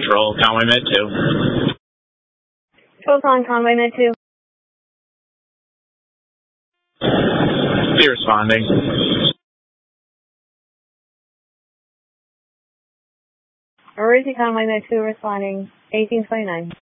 Patrol, Conway Med 2. Patrol's on Conway Med 2. Be responding. Emergency Conway Med 2 responding, 1829.